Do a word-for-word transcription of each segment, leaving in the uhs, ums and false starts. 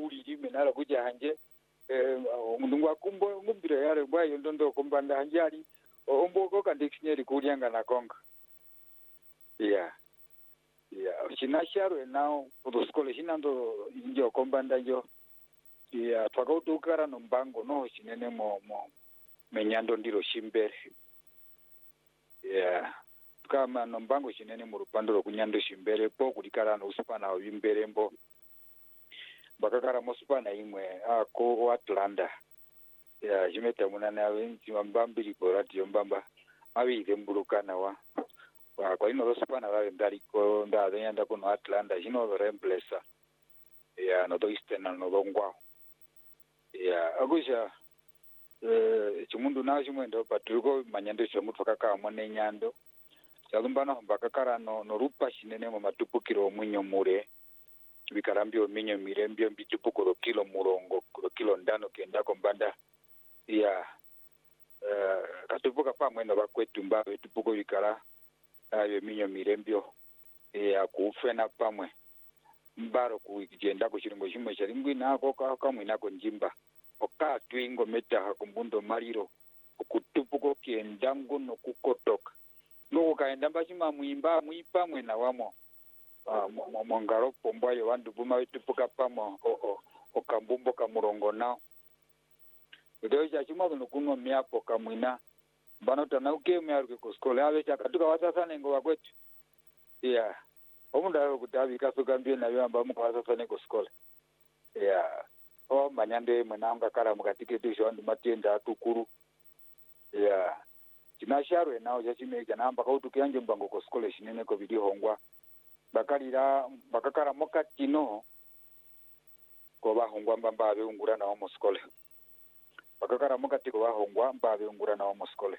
ulili menala kuja hanje eh mundu akumbo ngumbira yale bwayo ndondo kombanda hanjali omboko ka dictionary kulyanga na konga yeah yeah chinasharo now kudo skole chinando injo kombanda yo yeah twakautukara no mbango no chinene mo mo menyando ndiro shimbere yeah kama no mbango chinene mu rupando ro kunyando shimbere po kulikara no usipana wimbere mbo bakakara mosipana imwe ako Atlanta ya jimeta munana wenzi wambambiri borati yombamba awi gembulukana wa kwa kwa ino rosipana la ndariko nda yanda kuno Atlanta jino remplacer ya no do eastern no dongwa ya agusha eh chimundu na chimwendo patruko manyando chomutu kaka mone nyando chalumbana bakakara no no rupa shinene mu matupukiro munyo mure bikarambio minyo mirembio mbitupukiro kilo murongo kilo ndano kenda kombanda ya uh, katupuka pamwe no bakwetu mbawe tupuko bikara ayo minyo mirembio ya kufena pamwe mbaro kugenda ku kiringo kimwe cyari nako kamwe nako njimba oka twingo meta hakumbundo mariro okutupuko kenda ngono kukotoka no kaenda mbachima muimba muipa mwe na wamo ah uh, mongaro pombayo wandu buma wetupuka pamo o o okambumbo kamurongo na ndio cha chuma no kuno miapo kamwina bano tana uke myaruke ko skole ave cha katuka wasasa nengo wakwetu yeah omunda kutabi kasuka mbie na yamba mu wasasa nengo skole yeah o manyande mwananga kara mukatike tisho andu matienda atukuru yeah kinasharo nao cha chimeja namba kautuke anje mbango ko skole shinene ko video hongwa bakalira bakakara mokatino ko bahongwa mbamba abe ungura na mu skole bakakara mokati ko bahongwa mbabe ungura na mu skole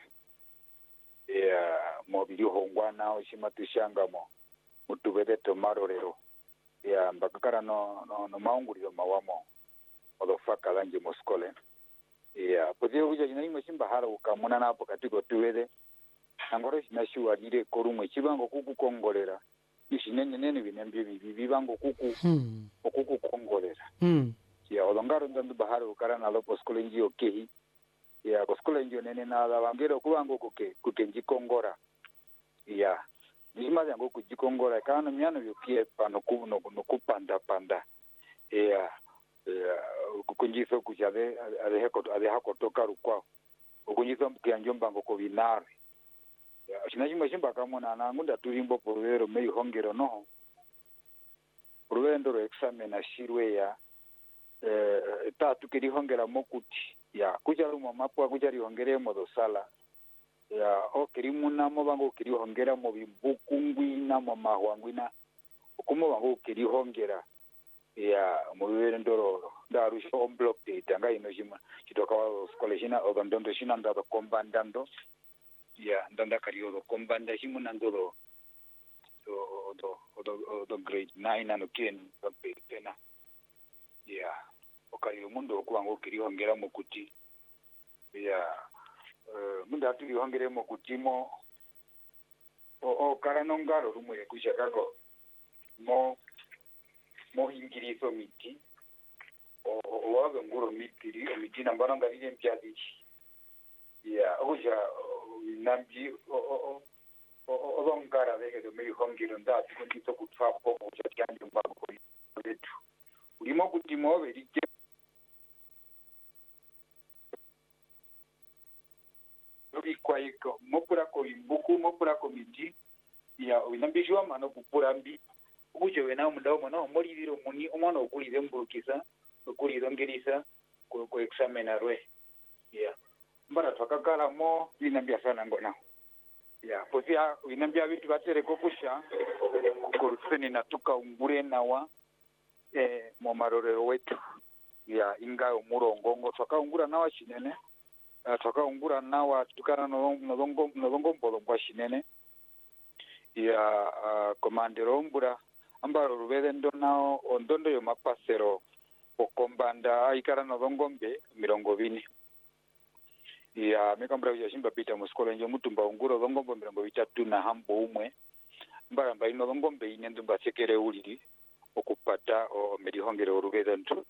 ya mo video hongwa nao shimatushanga mo mutubede tomaro rero ya bakakara no no, no maunguriro mawamo odofaka lanje mu skole ya podio uja ina imwe simba hara ukamuna napo katiko tuwede angoro sinashuwa dire korumwe chibango kukukongolera ishinene nene binembe bibi bibango kuku hmm. okuku kongolera mm. ya olongaro ndandu bahari ukara na lopo skole nji okehi ya ko skole nji nene na la bangero kubango kuke kukenji kongora ya nima yango kujikongora kana myano yokie pano kuno kupanda panda ya ya kukunjiso kujabe ale heko ale hako toka rukwa ukunjiso mkianjo mbango ko binare ya shinajima shimba kamona na ngunda tulimbo porwero mei hongero no porwendo examen ashirwe ya eh tatu kiri hongera mokuti ya kujaru mapo kujari hongere modo sala ya o kiri muna mo bango kiri hongera mo bibukungwi na mo mahwangwina ukumo bango kiri hongera ya muwere ndororo daru sho block tanga ino jima kitoka wa skoleshina ogandondo shina ndado kombandando ya ndanda kariyo kombanda shimuna ndoro so do do do grade nine ano ken pena ya okariyo mundo okubango kiriho ngera mukuti ya uh, mundo aturi hongere mukutimo o o karanongaro rumwe kushakago mo mo hingirizo miti o o wabe nguro miti o miti nambara ngarije mpyadichi ya oja namji o o o o longara vege do meio hongiro ndati kondito kutfa po oja kyandi mbago ko yetu ulimo kutimo verike lobi kwaiko mopura ko imbuku mopura ko miti ya winambijwa mano kupura mbi uje wena mundao mano moliriro muni omwana okulire mbulukisa okulire ngerisa ko ko examinarwe ya mbara twakakala mo inambia sana ngona ya pozia inambia vitu batere kokusha kuruseni natuka ungure nawa eh mo marorero wetu ya ingayo murongongo twakaungura nawa shinene twakaungura nawa tukana no nodongo nodongo mbolongwa shinene ya uh, komandero mbura ambaro rubede ndonao ondondo yo mapasero okombanda aikara nodongombe mirongo bine ya mikambra ya shimba pita muskola nje mutumba unguro dongombe mirongo bitatu na hambo umwe mbara mbaino dongombe ine ndumba sekere uliri okupata o medihongere orubede ntu